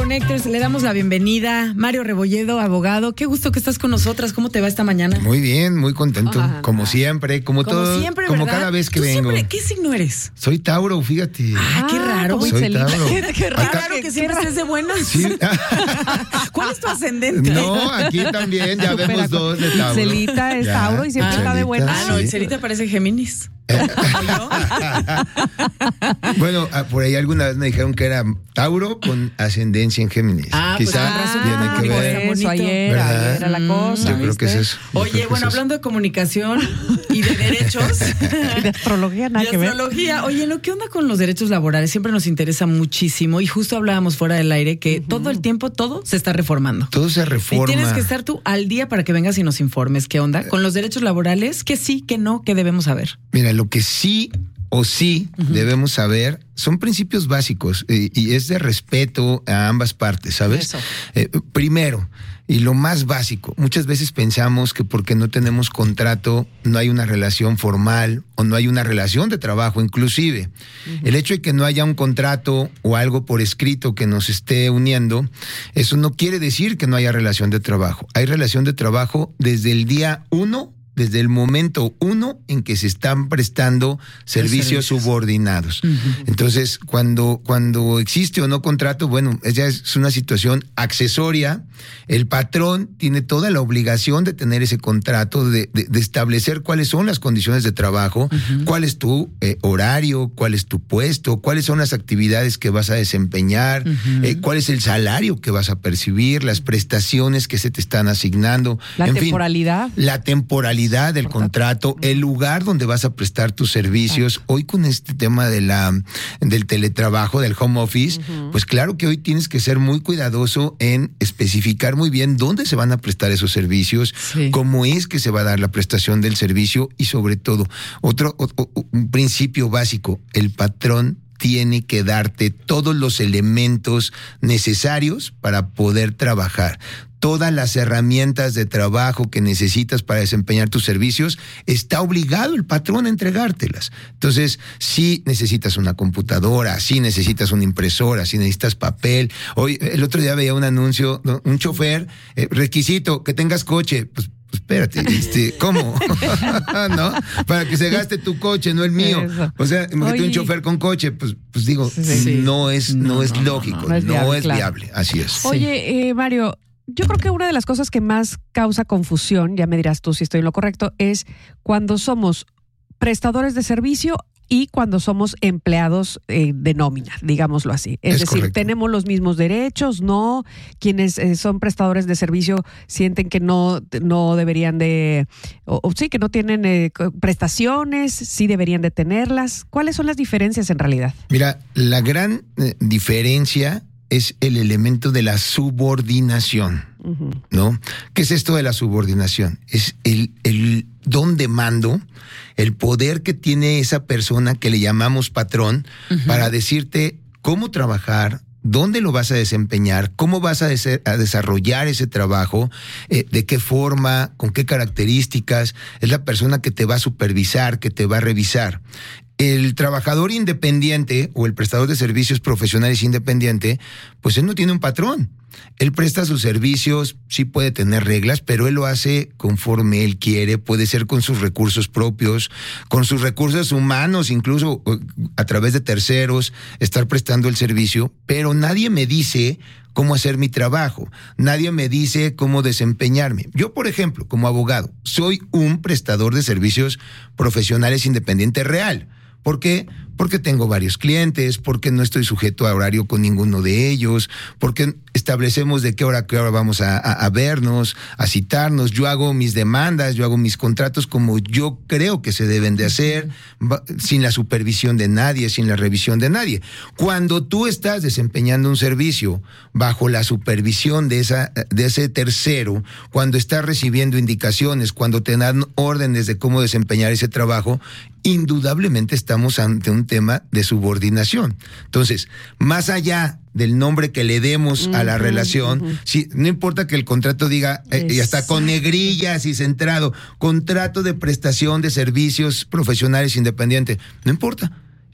Connectors, le damos la bienvenida. Mario Rebolledo, abogado. Qué gusto que estás con nosotras. ¿Cómo te va esta mañana? Muy bien, muy contento. Como siempre, como todo. Siempre, como ¿verdad? cada vez que ¿Tú vengo. Siempre, ¿qué signo eres? Soy Tauro, fíjate. Qué raro. Soy Tauro. Qué raro que siempre estés de buenas. Sí. ¿Cuál es tu ascendente? No, aquí también ya vemos dos de Tauro. Celita es Tauro y siempre está de buenas. No, Celita parece Géminis. Bueno, por ahí alguna vez me dijeron que era Tauro con ascendencia en Géminis. Quizá tiene que ver. Eso, ayer era la cosa. Yo creo que es eso. Oye, bueno, hablando de comunicación y de derechos. Y de astrología, nada que ver. Oye, ¿qué onda con los derechos laborales? Siempre nos interesa muchísimo y justo hablábamos fuera del aire que todo el tiempo todo se está reformando. Todo se reforma. Y tienes que estar tú al día para que vengas y nos informes qué onda con los derechos laborales, qué sí, qué no, qué debemos saber. Mira, lo que sí o sí debemos saber son principios básicos y es de respeto a ambas partes, ¿sabes? Primero, y lo más básico, muchas veces pensamos que porque no tenemos contrato no hay una relación formal o no hay una relación de trabajo inclusive. El hecho de que no haya un contrato o algo por escrito que nos esté uniendo, eso no quiere decir que no haya relación de trabajo. Hay relación de trabajo desde el día 1, desde el momento 1 en que se están prestando servicios subordinados. Entonces, cuando existe o no contrato, bueno, ya es una situación accesoria. El patrón tiene toda la obligación de tener ese contrato, de establecer cuáles son las condiciones de trabajo, cuál es tu horario, cuál es tu puesto, cuáles son las actividades que vas a desempeñar, cuál es el salario que vas a percibir, las prestaciones que se te están asignando. La temporalidad. La temporalidad del contrato, el lugar donde vas a prestar tus servicios. Hoy con este tema del teletrabajo, del home office, pues claro que hoy tienes que ser muy cuidadoso en especificar muy bien dónde se van a prestar esos servicios, cómo es que se va a dar la prestación del servicio y sobre todo, un principio básico, el patrón tiene que darte todos los elementos necesarios para poder trabajar. Todas las herramientas de trabajo que necesitas para desempeñar tus servicios, está obligado el patrón a entregártelas. Entonces, si necesitas una computadora, si necesitas una impresora, si necesitas papel. Hoy, el otro día veía un anuncio, un chofer, requisito, que tengas coche. Pues espérate, ¿cómo? ¿No? Para que se gaste tu coche, no el mío. Eso. O sea, imagínate un chofer con coche, pues digo, no es lógico, no es viable. Así es. Oye, Mario, yo creo que una de las cosas que más causa confusión, ya me dirás tú si estoy en lo correcto, es cuando somos prestadores de servicio y cuando somos empleados de nómina, digámoslo así. Es decir, correcto. ¿Tenemos los mismos derechos? ¿No? Quienes son prestadores de servicio sienten que no deberían de, o sí, que no tienen prestaciones, sí deberían de tenerlas. ¿Cuáles son las diferencias en realidad? Mira, la gran diferencia es el elemento de la subordinación, ¿no? ¿Qué es esto de la subordinación? Es el don de mando, el poder que tiene esa persona que le llamamos patrón para decirte cómo trabajar, dónde lo vas a desempeñar, cómo vas a desarrollar ese trabajo, de qué forma, con qué características. Es la persona que te va a supervisar, que te va a revisar. El trabajador independiente o el prestador de servicios profesionales independiente, pues él no tiene un patrón. Él presta sus servicios, sí puede tener reglas, pero él lo hace conforme él quiere, puede ser con sus recursos propios, con sus recursos humanos, incluso a través de terceros, estar prestando el servicio, pero nadie me dice cómo hacer mi trabajo, nadie me dice cómo desempeñarme. Yo, por ejemplo, como abogado, soy un prestador de servicios profesionales independiente real. ¿Por qué? Porque tengo varios clientes, porque no estoy sujeto a horario con ninguno de ellos, porque establecemos de qué hora vamos a vernos, a citarnos. Yo hago mis demandas, yo hago mis contratos como yo creo que se deben de hacer, sin la supervisión de nadie, sin la revisión de nadie. Cuando tú estás desempeñando un servicio bajo la supervisión de ese tercero, cuando estás recibiendo indicaciones, cuando te dan órdenes de cómo desempeñar ese trabajo, indudablemente estamos ante un tema de subordinación. Entonces, más allá del nombre que le demos a la relación, sí, no importa que el contrato diga, y hasta con negrillas y centrado, contrato de prestación de servicios profesionales independientes, no importa.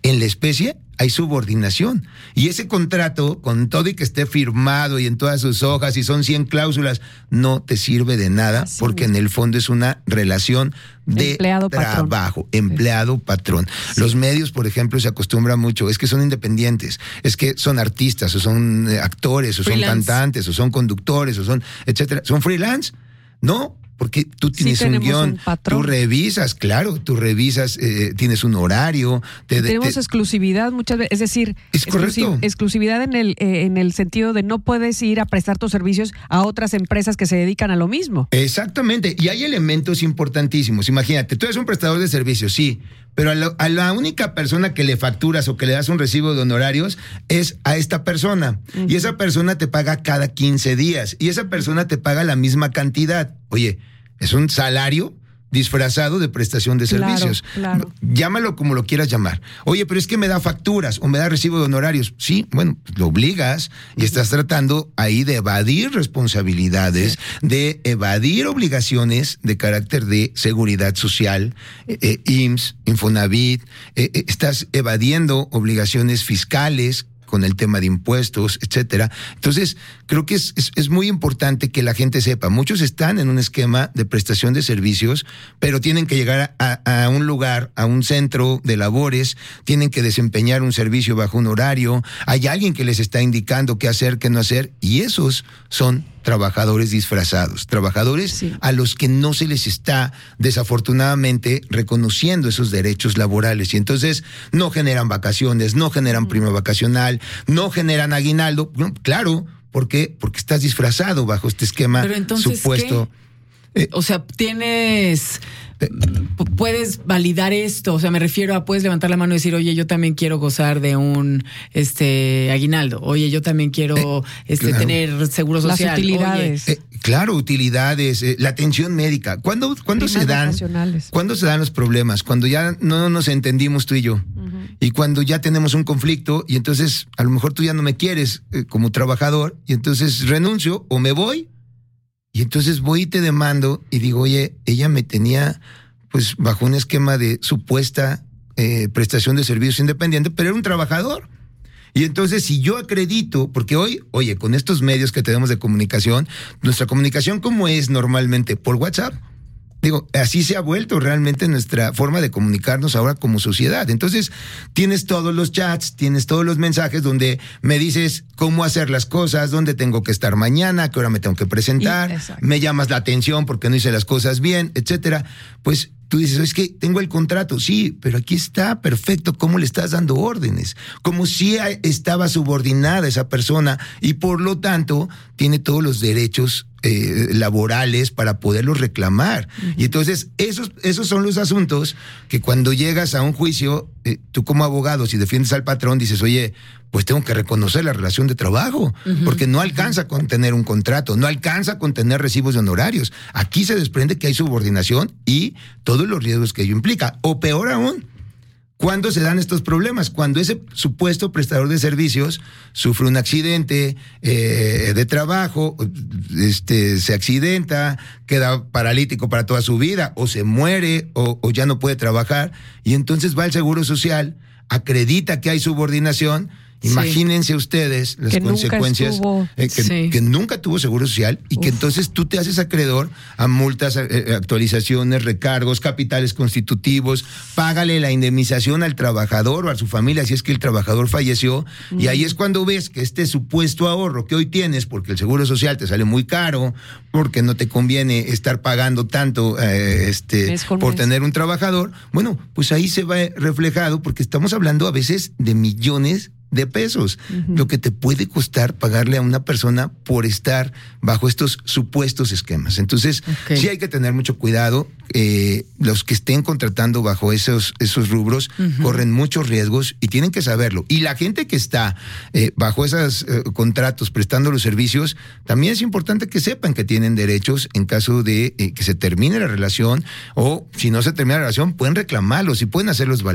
en la especie hay subordinación. Y ese contrato, con todo y que esté firmado y en todas sus hojas y son 100 cláusulas, no te sirve de nada porque en el fondo es una relación de trabajo, empleado-patrón. Sí. Los medios, por ejemplo, se acostumbran mucho, es que son independientes, es que son artistas, o son actores, o freelance, son cantantes, o son conductores, o son, etcétera. ¿Son freelance? No, porque tú tienes un guión, tú revisas, tienes un horario. Tenemos exclusividad muchas veces, es decir, es correcto. Exclusividad en el sentido de no puedes ir a prestar tus servicios a otras empresas que se dedican a lo mismo. Exactamente, y hay elementos importantísimos. Imagínate, tú eres un prestador de servicios, sí, pero a la única persona que le facturas o que le das un recibo de honorarios es a esta persona. Uh-huh. Y esa persona te paga cada 15 días. Y esa persona te paga la misma cantidad. Oye, es un salario disfrazado de prestación de servicios. Claro. Llámalo como lo quieras llamar. Oye, pero es que me da facturas o me da recibo de honorarios. Sí, bueno, lo obligas y estás tratando ahí de evadir responsabilidades, de evadir obligaciones de carácter de seguridad social, IMSS, Infonavit, estás evadiendo obligaciones fiscales con el tema de impuestos, etcétera. Entonces, creo que es muy importante que la gente sepa, muchos están en un esquema de prestación de servicios, pero tienen que llegar a un lugar, a un centro de labores, tienen que desempeñar un servicio bajo un horario, hay alguien que les está indicando qué hacer, qué no hacer, y esos son trabajadores disfrazados, trabajadores a los que no se les está desafortunadamente reconociendo esos derechos laborales, y entonces no generan vacaciones, no generan prima vacacional, no generan aguinaldo. No, claro, ¿por qué? Porque estás disfrazado bajo este esquema. Pero entonces, supuesto. O sea, puedes validar esto, o sea, me refiero a puedes levantar la mano y decir, oye, yo también quiero gozar de un aguinaldo, oye, yo también quiero claro, tener seguro social. Las utilidades. Claro, utilidades, la atención médica. ¿Cuándo se dan los problemas? Cuando ya no nos entendimos tú y yo. Uh-huh. Y cuando ya tenemos un conflicto y entonces a lo mejor tú ya no me quieres como trabajador y entonces renuncio o me voy. Y entonces voy y te demando y digo, oye, ella me tenía pues bajo un esquema de supuesta prestación de servicios independiente, pero era un trabajador. Y entonces si yo acredito, porque hoy, oye, con estos medios que tenemos de comunicación, nuestra comunicación ¿cómo es normalmente? Por WhatsApp. Digo, así se ha vuelto realmente nuestra forma de comunicarnos ahora como sociedad. Entonces, tienes todos los chats, tienes todos los mensajes donde me dices cómo hacer las cosas, dónde tengo que estar mañana, a qué hora me tengo que presentar, me llamas la atención porque no hice las cosas bien, etcétera. Pues tú dices, es que tengo el contrato, sí, pero aquí está perfecto cómo le estás dando órdenes, como si estaba subordinada esa persona y por lo tanto tiene todos los derechos laborales para poderlos reclamar. Uh-huh. Y entonces esos son los asuntos que cuando llegas a un juicio, tú como abogado, si defiendes al patrón, dices, oye, pues tengo que reconocer la relación de trabajo, uh-huh, porque no alcanza con tener un contrato, no alcanza con tener recibos de honorarios. Aquí se desprende que hay subordinación y todos los riesgos que ello implica. O peor aún, ¿cuándo se dan estos problemas? Cuando ese supuesto prestador de servicios sufre un accidente de trabajo, se accidenta, queda paralítico para toda su vida, o se muere, o ya no puede trabajar, y entonces va al Seguro Social, acredita que hay subordinación. Imagínense ustedes las consecuencias que nunca tuvo Seguro Social y que entonces tú te haces acreedor a multas, actualizaciones, recargos, capitales constitutivos, págale la indemnización al trabajador o a su familia si es que el trabajador falleció, y ahí es cuando ves que este supuesto ahorro que hoy tienes, porque el Seguro Social te sale muy caro, porque no te conviene estar pagando tanto por tener un trabajador, bueno, pues ahí se va reflejado, porque estamos hablando a veces de millones de pesos, uh-huh, lo que te puede costar pagarle a una persona por estar bajo estos supuestos esquemas. Entonces, sí hay que tener mucho cuidado. Los que estén contratando bajo esos rubros, uh-huh, corren muchos riesgos y tienen que saberlo. Y la gente que está bajo esos contratos prestando los servicios, también es importante que sepan que tienen derechos en caso de que se termine la relación, o si no se termina la relación, pueden reclamarlos y pueden hacerlos valer.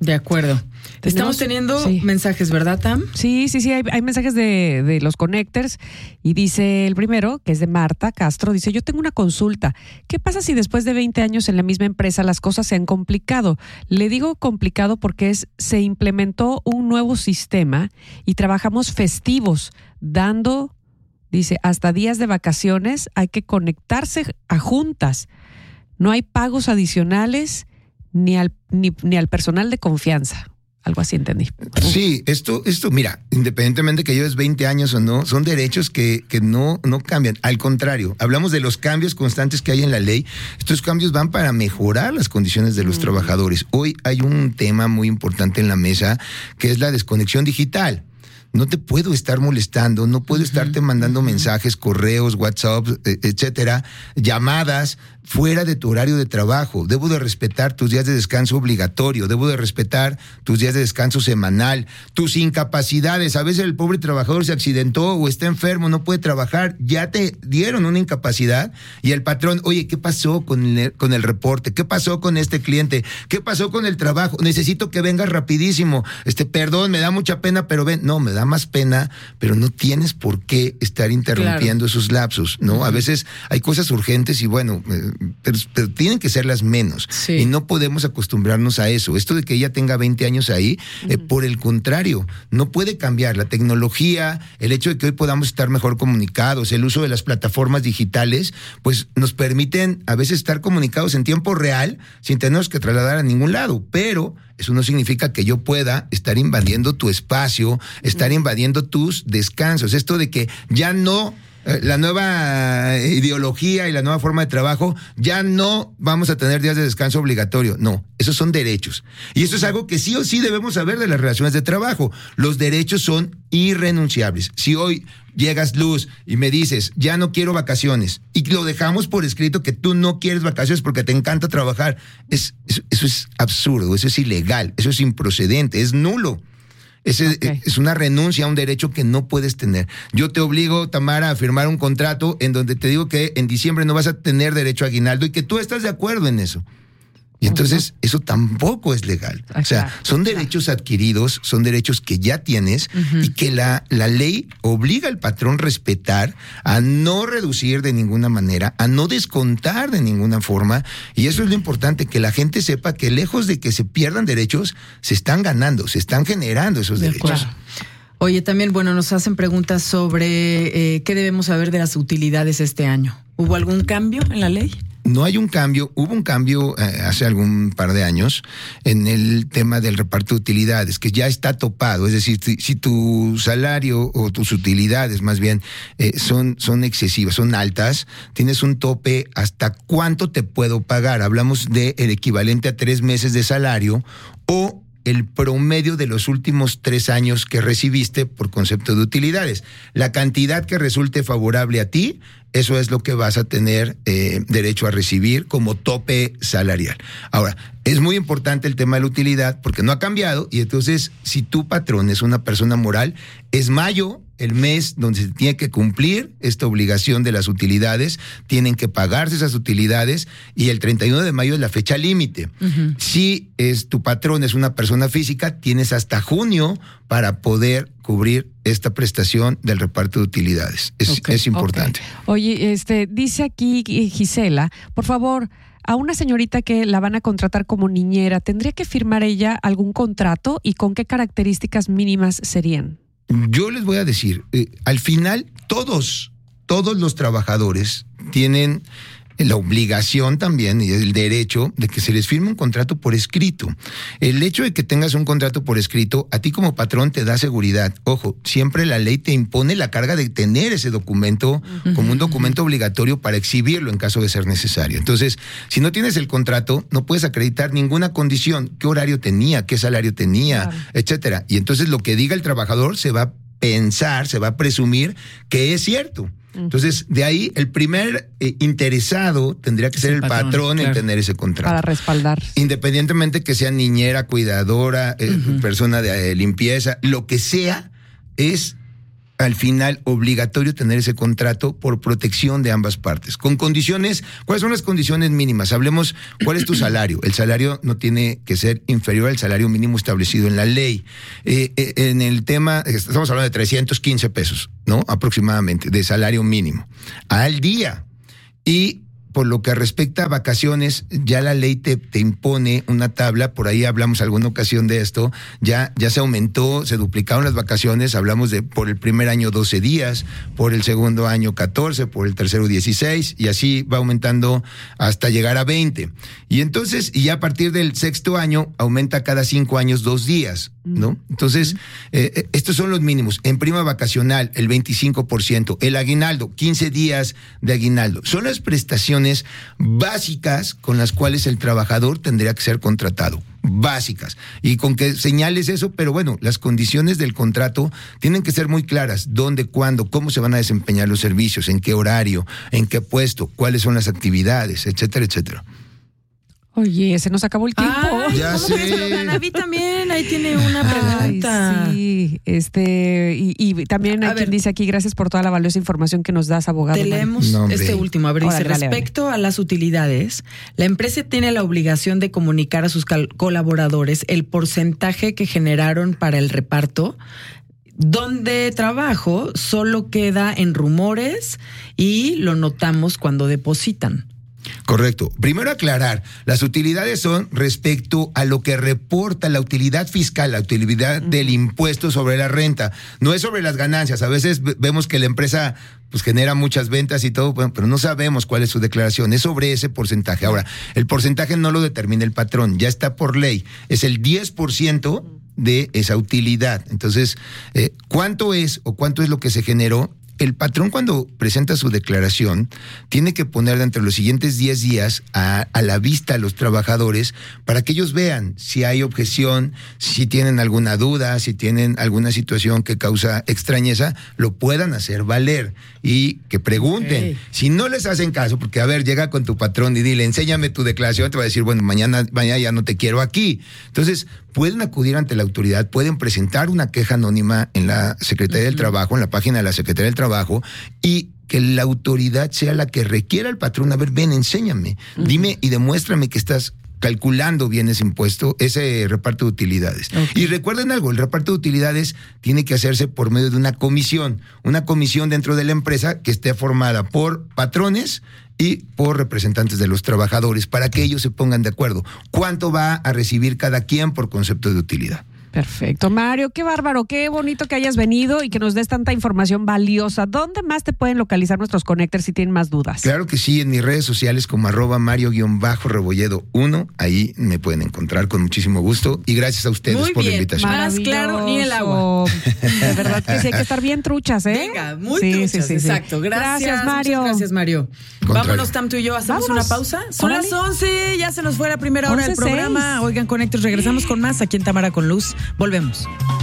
De acuerdo. Estamos teniendo mensajes, ¿verdad, Tam? Sí, hay mensajes de los connectors y dice el primero, que es de Marta Castro, dice, yo tengo una consulta. ¿Qué pasa si después de 20 años en la misma empresa las cosas se han complicado? Le digo complicado porque se implementó un nuevo sistema y trabajamos festivos, dando, dice, hasta días de vacaciones, hay que conectarse a juntas. No hay pagos adicionales ni al personal de confianza. Algo así entendí. Sí, esto, mira, independientemente que lleves 20 años o no, son derechos que no cambian. Al contrario, hablamos de los cambios constantes que hay en la ley. Estos cambios van para mejorar las condiciones de los trabajadores. Hoy hay un tema muy importante en la mesa, que es la desconexión digital. No te puedo estar molestando, no puedo estarte mandando mensajes, correos, WhatsApp, etcétera, llamadas fuera de tu horario de trabajo. Debo de respetar tus días de descanso obligatorio, debo de respetar tus días de descanso semanal, tus incapacidades. A veces el pobre trabajador se accidentó o está enfermo, no puede trabajar, ya te dieron una incapacidad y el patrón, oye, ¿qué pasó con el reporte? ¿Qué pasó con este cliente? ¿Qué pasó con el trabajo? Necesito que vengas rapidísimo. Perdón, me da mucha pena, pero ven. No, me da más pena, pero no tienes por qué estar interrumpiendo esos lapsos, ¿no? A veces hay cosas urgentes y bueno, pero tienen que ser las menos. Sí. Y no podemos acostumbrarnos a eso. Esto de que ella tenga 20 años ahí, por el contrario, no puede cambiar. La tecnología, el hecho de que hoy podamos estar mejor comunicados, el uso de las plataformas digitales, pues nos permiten a veces estar comunicados en tiempo real sin tenernos que trasladar a ningún lado, pero eso no significa que yo pueda estar invadiendo tu espacio, estar invadiendo tus descansos. Esto de que ya no, la nueva ideología y la nueva forma de trabajo, ya no vamos a tener días de descanso obligatorio. No, esos son derechos. Y eso es algo que sí o sí debemos saber de las relaciones de trabajo. Los derechos son irrenunciables. Si hoy llegas, Luz, y me dices, ya no quiero vacaciones, y lo dejamos por escrito que tú no quieres vacaciones porque te encanta trabajar, eso es absurdo, eso es ilegal, eso es improcedente, es nulo. Es una renuncia a un derecho que no puedes tener. Yo te obligo, Tamara, a firmar un contrato en donde te digo que en diciembre no vas a tener derecho a aguinaldo y que tú estás de acuerdo en eso. Y entonces eso tampoco es legal. O sea, son derechos adquiridos, son derechos que ya tienes y que la ley obliga al patrón a respetar, a no reducir de ninguna manera, a no descontar de ninguna forma. Y eso es lo importante, que la gente sepa que lejos de que se pierdan derechos, se están ganando, se están generando esos derechos. Oye, también, bueno, nos hacen preguntas sobre qué debemos saber de las utilidades este año. ¿Hubo algún cambio en la ley? No hay un cambio, hubo un cambio hace algún par de años en el tema del reparto de utilidades, que ya está topado. Es decir, si tu salario o tus utilidades más bien son excesivas, son altas, tienes un tope hasta cuánto te puedo pagar. Hablamos del equivalente a 3 meses de salario o el promedio de los últimos 3 años que recibiste por concepto de utilidades. La cantidad que resulte favorable a ti, eso es lo que vas a tener derecho a recibir como tope salarial. Ahora, es muy importante el tema de la utilidad porque no ha cambiado y entonces si tu patrón es una persona moral, es mayo el mes donde se tiene que cumplir esta obligación de las utilidades, tienen que pagarse esas utilidades y el 31 de mayo es la fecha límite. Si tu patrón es una persona física, tienes hasta junio para poder cubrir esta prestación del reparto de utilidades. Es importante. Oye, dice aquí Gisela, por favor, a una señorita que la van a contratar como niñera, ¿tendría que firmar ella algún contrato y con qué características mínimas serían? Yo les voy a decir, al final todos los trabajadores tienen la obligación también y el derecho de que se les firme un contrato por escrito. El hecho de que tengas un contrato por escrito, a ti como patrón te da seguridad. Ojo, siempre la ley te impone la carga de tener ese documento como un documento obligatorio para exhibirlo en caso de ser necesario. Entonces, si no tienes el contrato, no puedes acreditar ninguna condición, qué horario tenía, qué salario tenía, etcétera. Y entonces lo que diga el trabajador se va a pensar, se va a presumir que es cierto. Entonces, de ahí el primer interesado tendría que ser el patrón en tener ese contrato. Para respaldar. Independientemente que sea niñera, cuidadora, persona de limpieza, lo que sea, es al final obligatorio tener ese contrato por protección de ambas partes. Con condiciones, ¿cuáles son las condiciones mínimas? Hablemos, ¿cuál es tu salario? El salario no tiene que ser inferior al salario mínimo establecido en la ley. En el tema, estamos hablando de 315 pesos, ¿no? Aproximadamente, de salario mínimo al día. Y por lo que respecta a vacaciones, ya la ley te impone una tabla, por ahí hablamos alguna ocasión de esto, ya se aumentó, se duplicaron las vacaciones, hablamos de por el primer año 12 días, por el segundo año 14, por el tercero 16, y así va aumentando hasta llegar a 20. Y entonces, y ya a partir del sexto año, aumenta cada 5 años 2 días, ¿no? Entonces, estos son los mínimos. En prima vacacional, el 25%, el aguinaldo, 15 días de aguinaldo. Son las prestaciones básicas con las cuales el trabajador tendría que ser contratado. Básicas. Y con que señales eso, pero bueno, las condiciones del contrato tienen que ser muy claras. ¿Dónde, cuándo, cómo se van a desempeñar los servicios, en qué horario, en qué puesto, cuáles son las actividades, etcétera, etcétera. Oye, se nos acabó el tiempo. Ay, ya sé. Pero David también, ahí tiene una pregunta. Ay, sí, y también hay quien dice aquí, gracias por toda la valiosa información que nos das, abogado. Te leemos este último. A ver, dice, respecto a las utilidades, la empresa tiene la obligación de comunicar a sus colaboradores el porcentaje que generaron para el reparto. Donde trabajo solo queda en rumores y lo notamos cuando depositan. Correcto. Primero aclarar, las utilidades son respecto a lo que reporta la utilidad fiscal, la utilidad del impuesto sobre la renta. No es sobre las ganancias. A veces vemos que la empresa pues genera muchas ventas y todo, pero no sabemos cuál es su declaración. Es sobre ese porcentaje. Ahora, el porcentaje no lo determina el patrón, ya está por ley. Es el 10% de esa utilidad. Entonces, ¿cuánto es o cuánto es lo que se generó? El patrón, cuando presenta su declaración, tiene que poner entre los siguientes 10 días a la vista a los trabajadores para que ellos vean si hay objeción, si tienen alguna duda, si tienen alguna situación que causa extrañeza, lo puedan hacer valer y que pregunten. Okay. Si no les hacen caso, porque a ver, llega con tu patrón y dile, enséñame tu declaración, te va a decir, bueno, mañana ya no te quiero aquí. Entonces, pueden acudir ante la autoridad, pueden presentar una queja anónima en la Secretaría del Trabajo, en la página de la Secretaría del Trabajo, y que la autoridad sea la que requiera al patrón, a ver, ven, enséñame, dime y demuéstrame que estás calculando bien ese impuesto, ese reparto de utilidades. Okay. Y recuerden algo, el reparto de utilidades tiene que hacerse por medio de una comisión dentro de la empresa que esté formada por patrones y por representantes de los trabajadores, para que ellos se pongan de acuerdo. ¿Cuánto va a recibir cada quien por concepto de utilidad? Perfecto. Mario, qué bárbaro, qué bonito que hayas venido y que nos des tanta información valiosa. ¿Dónde más te pueden localizar nuestros connectors si tienen más dudas? Claro que sí, en mis redes sociales como @Mario_Rebolledo1, ahí me pueden encontrar con muchísimo gusto y gracias a ustedes por la invitación. Más claro ni el agua. De verdad que sí, hay que estar bien truchas, ¿eh? Venga, muy truchas, sí. Exacto. Gracias, Mario. Gracias, Mario. Vámonos, Tam, tú y yo, hacemos una pausa. Son las 11, ya se nos fue la primera hora del programa. 6. Oigan, Connectors, regresamos con más aquí en Tamara con Luz. Volvemos.